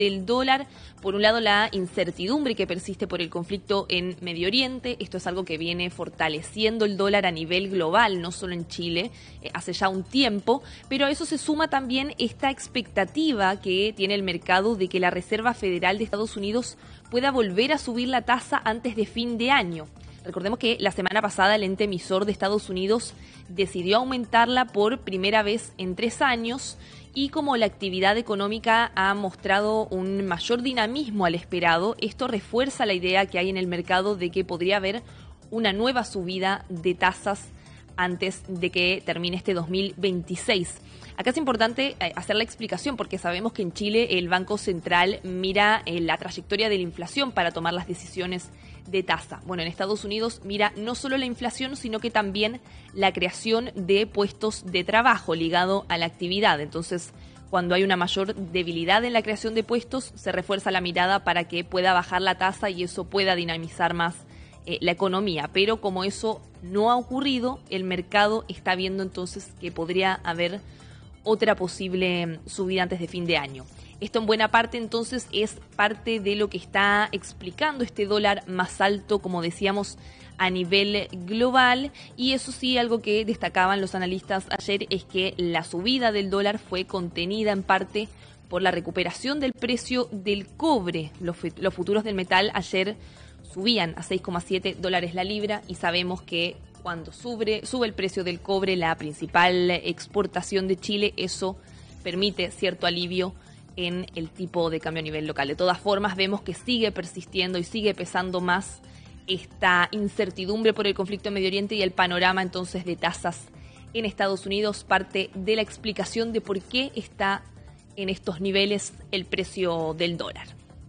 del dólar. Por un lado, la incertidumbre que persiste por el conflicto en Medio Oriente. Esto es algo que viene fortaleciendo el dólar a nivel global, no solo en Chile, hace ya un tiempo. Pero a eso se suma también esta expectativa que tiene el mercado de que la Reserva Federal de Estados Unidos pueda volver a subir la tasa antes de fin de año. Recordemos que la semana pasada el ente emisor de Estados Unidos decidió aumentarla por primera vez en 3 años y como la actividad económica ha mostrado un mayor dinamismo al esperado, esto refuerza la idea que hay en el mercado de que podría haber una nueva subida de tasas antes de que termine este 2026. Acá es importante hacer la explicación porque sabemos que en Chile el Banco Central mira la trayectoria de la inflación para tomar las decisiones de tasa. Bueno, en Estados Unidos mira no solo la inflación, sino que también la creación de puestos de trabajo ligado a la actividad. Entonces, cuando hay una mayor debilidad en la creación de puestos, se refuerza la mirada para que pueda bajar la tasa y eso pueda dinamizar más la economía. Pero como eso no ha ocurrido, el mercado está viendo entonces que podría haber otra posible subida antes de fin de año. Esto en buena parte entonces es parte de lo que está explicando este dólar más alto, como decíamos, a nivel global. Y eso sí, algo que destacaban los analistas ayer es que la subida del dólar fue contenida en parte por la recuperación del precio del cobre. Los futuros del metal ayer subían a $6,7 la libra y sabemos que cuando sube el precio del cobre, la principal exportación de Chile, eso permite cierto alivio en el tipo de cambio a nivel local. De todas formas, vemos que sigue persistiendo y sigue pesando más esta incertidumbre por el conflicto en Medio Oriente y el panorama entonces de tasas en Estados Unidos, parte de la explicación de por qué está en estos niveles el precio del dólar.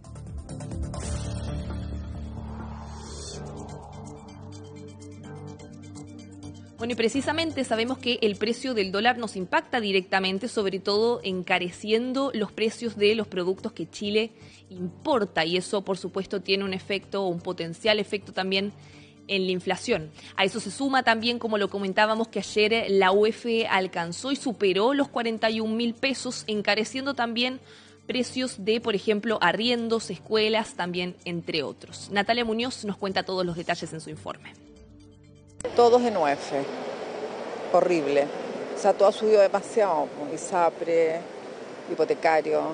Bueno, y precisamente sabemos que el precio del dólar nos impacta directamente, sobre todo encareciendo los precios de los productos que Chile importa, y eso por supuesto tiene un efecto, un potencial efecto también en la inflación. A eso se suma también, como lo comentábamos, que ayer la UF alcanzó y superó los 41.000 pesos, encareciendo también precios de, por ejemplo, arriendos, escuelas, también entre otros. Natalia Muñoz nos cuenta todos los detalles en su informe. Todos en UF, horrible. O sea, todo ha subido demasiado, ISAPRE, hipotecario,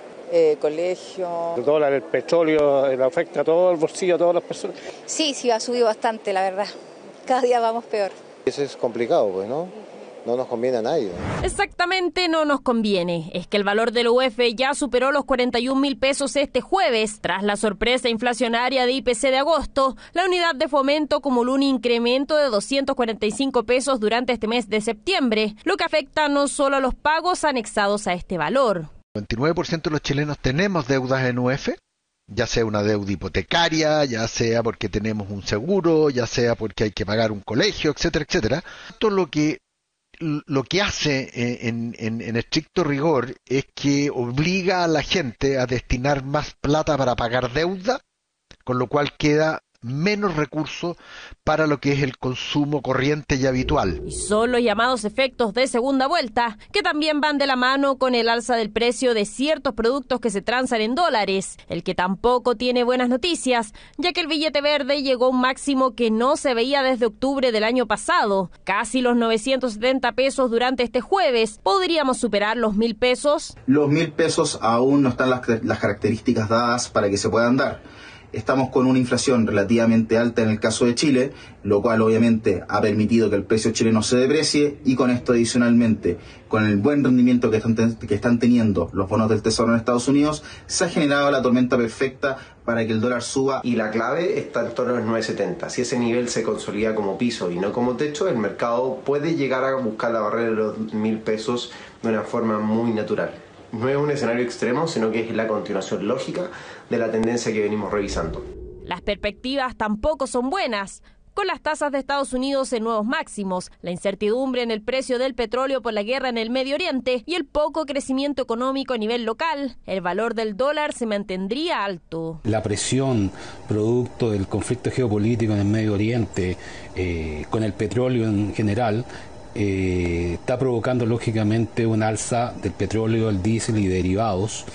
colegio. El dólar, el petróleo, afecta a todo el bolsillo, a todas las personas. Sí, ha subido bastante, la verdad. Cada día vamos peor. Eso es complicado, pues, ¿no? No nos conviene a nadie. Exactamente, no nos conviene. Es que el valor del UF ya superó los 41.000 pesos este jueves. Tras la sorpresa inflacionaria de IPC de agosto, la unidad de fomento acumuló un incremento de 245 pesos durante este mes de septiembre, lo que afecta no solo a los pagos anexados a este valor. El 29% de los chilenos tenemos deudas en UF, ya sea una deuda hipotecaria, ya sea porque tenemos un seguro, ya sea porque hay que pagar un colegio, etcétera, etcétera. Todo lo que hace en estricto rigor es que obliga a la gente a destinar más plata para pagar deuda, con lo cual queda menos recursos para lo que es el consumo corriente y habitual. Y son los llamados efectos de segunda vuelta, que también van de la mano con el alza del precio de ciertos productos que se transan en dólares, el que tampoco tiene buenas noticias, ya que el billete verde llegó a un máximo que no se veía desde octubre del año pasado, casi los 970 pesos durante este jueves. ¿Podríamos superar los 1.000 pesos? Los 1.000 pesos aún no están las características dadas para que se puedan dar. Estamos con una inflación relativamente alta en el caso de Chile, lo cual obviamente ha permitido que el precio chileno se deprecie, y con esto adicionalmente, con el buen rendimiento que están teniendo los bonos del Tesoro en Estados Unidos, se ha generado la tormenta perfecta para que el dólar suba. Y la clave está en torno a los 9.70. Si ese nivel se consolida como piso y no como techo, el mercado puede llegar a buscar la barrera de los 1.000 pesos de una forma muy natural. No es un escenario extremo, sino que es la continuación lógica de la tendencia que venimos revisando. Las perspectivas tampoco son buenas, con las tasas de Estados Unidos en nuevos máximos, la incertidumbre en el precio del petróleo por la guerra en el Medio Oriente y el poco crecimiento económico a nivel local. El valor del dólar se mantendría alto. La presión producto del conflicto geopolítico en el Medio Oriente, con el petróleo en general, está provocando lógicamente un alza del petróleo, el diésel y derivados,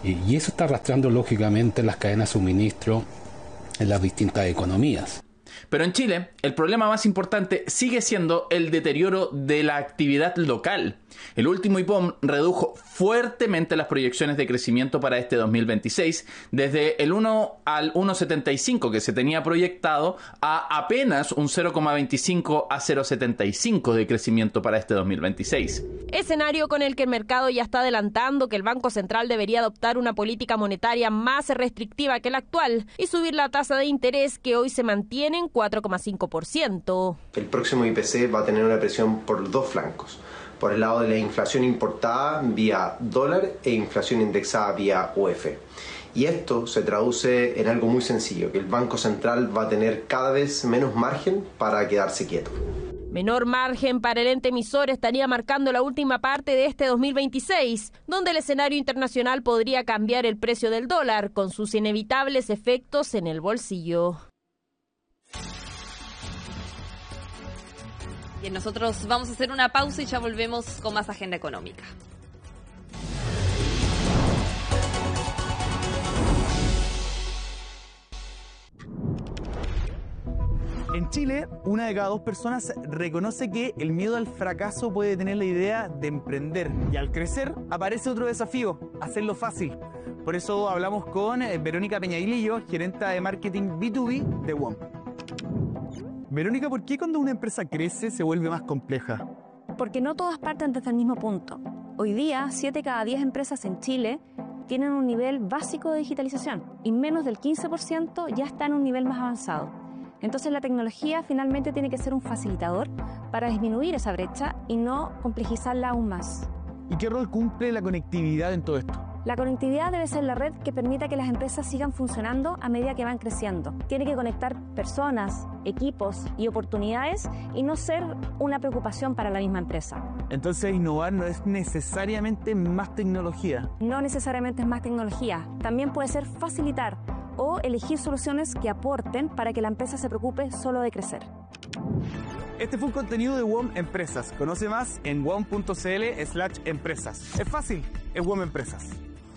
Y eso está arrastrando lógicamente las cadenas de suministro en las distintas economías. Pero en Chile, el problema más importante sigue siendo el deterioro de la actividad local. El último IPOM redujo fuertemente las proyecciones de crecimiento para este 2026, desde el 1 al 1,75 que se tenía proyectado a apenas un 0,25 a 0,75 de crecimiento para este 2026. Escenario con el que el mercado ya está adelantando que el Banco Central debería adoptar una política monetaria más restrictiva que la actual y subir la tasa de interés que hoy se mantiene en 4,5%. El próximo IPC va a tener una presión por dos flancos. Por el lado de la inflación importada vía dólar e inflación indexada vía UF. Y esto se traduce en algo muy sencillo, que el Banco Central va a tener cada vez menos margen para quedarse quieto. Menor margen para el ente emisor estaría marcando la última parte de este 2026, donde el escenario internacional podría cambiar el precio del dólar con sus inevitables efectos en el bolsillo. Bien, nosotros vamos a hacer una pausa y ya volvemos con más agenda económica. En Chile, 1 de cada 2 personas reconoce que el miedo al fracaso puede detener la idea de emprender. Y al crecer, aparece otro desafío, hacerlo fácil. Por eso hablamos con Verónica Peñailillo, gerenta de marketing B2B de WOM. Verónica, ¿por qué cuando una empresa crece se vuelve más compleja? Porque no todas parten desde el mismo punto. Hoy día, 7 cada 10 empresas en Chile tienen un nivel básico de digitalización y menos del 15% ya está en un nivel más avanzado. Entonces la tecnología finalmente tiene que ser un facilitador para disminuir esa brecha y no complejizarla aún más. ¿Y qué rol cumple la conectividad en todo esto? La conectividad debe ser la red que permita que las empresas sigan funcionando a medida que van creciendo. Tiene que conectar personas, equipos y oportunidades y no ser una preocupación para la misma empresa. Entonces innovar no es necesariamente más tecnología. No necesariamente es más tecnología. También puede ser facilitar o elegir soluciones que aporten para que la empresa se preocupe solo de crecer. Este fue un contenido de WOM Empresas. Conoce más en wom.cl/empresas. Es fácil, es WOM Empresas.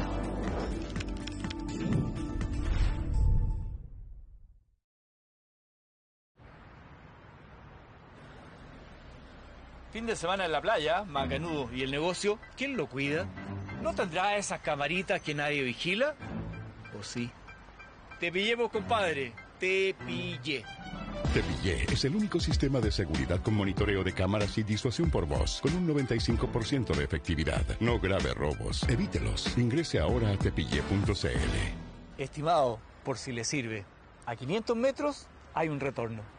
Fin de semana en la playa, macanudo. ¿Y el negocio? ¿Quién lo cuida? ¿No tendrá esas camaritas que nadie vigila? ¿O sí? Te pillemos, compadre. Te pillé. Te Pillé es el único sistema de seguridad con monitoreo de cámaras y disuasión por voz, con un 95% de efectividad. No grave robos. Evítelos. Ingrese ahora a tepillé.cl. Estimado, por si le sirve, a 500 metros hay un retorno.